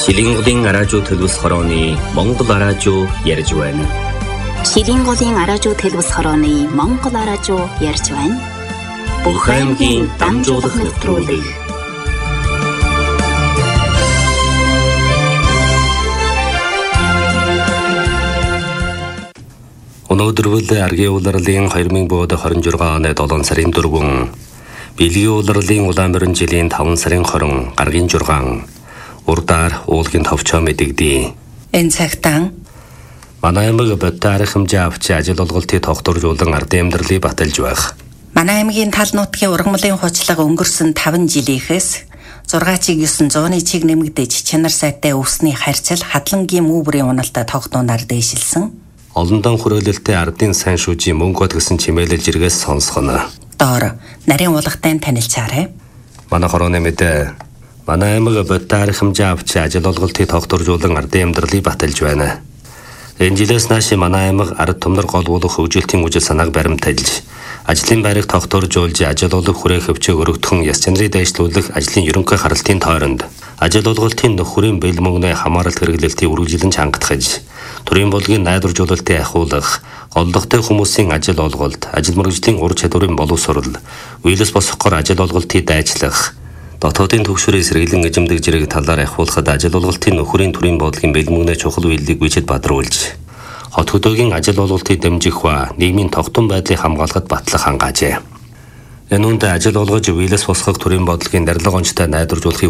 Шилинголын араажуу төлөвс хорооны Монгол араажуу ярьж байна. Шилинголын араажуу төлөвс хорооны Монгол араажуу ярьж байна. Бүх аймгийн дамжуулах нэвтрүүлэг. Өнөөдөр аргийн улирлын 2026 оны 7 сарын 4, Бэлгийн улирлын улаан морин жилийн 5 сарын 20, гаргийн 6, урдаар уулгийн товчоо мэдэгдээ. Энэ цагтаа манай аймаг бодтой арга хэмжээ авч ажил олголтыг тогтворжуулан ардын амьдралыг баталж байх. манай аймгийн тал нутгийн ургамлын хучлага өнгөрсөн 5 жилийнхээс 6,900 чиг нэмэгдэж чанар сайтай өвсний харьцал хадлангийн мүүбрийн уналтай тогтноонаар дээшилсэн. Олондон хүрээлэлтэй ардын сайн шүүжийн мөнгөд гэсэн чимээлэл жиргээс сонсгоно. Доор нарийн уулгатай танилцаарай. Манай хорооны мэдээ. Манай аймаг бодтой арга хэмжээ авч ажил олголтыг тогтворжуулан ардын амьдралыг баталж байна. Энэ жилээс нааш манай аймаг ард түмнэр гол болох хөгжилтийн үжил санааг баримтайлж, ажлын байрыг тогтворжуулж, ажил олох хүрээх хөвчөг өргөдгөн яс чанарыг дэвшлүүлэх ажлын ерөнхий харалтын тойронд ажил олголтын нөхөрийн бэл мөнгөний хамааралт хэрэглэлтийг үргэлжлэн чангатгаж, төрийн бодлогын найдваржуулалтыг ахиулах, голлогтой хүмүүсийн ажил олголт, ажил мэргэжлийн ур чадварын боловсрол, үеэлс босгохоор ажил олголтыг дайчлах, дотоодын төвшөрөөс сэргэлэн эзэмдэг зэрэг талаар ахиулахад ажил олголтын нөхөрийн төрийн бодлогын бэл мөнгөний чухал үйлдэлийг бичиж бадруулж, хот хөдөөгийн ажил олголтыг дэмжих ба нийгмийн тогтун байдлыг хамгаалахад батлах хангаажээ. Энэ үнд ажил олгож үеэлс босгох төрийн бодлогын дарилга онцтой найдваржуулахыг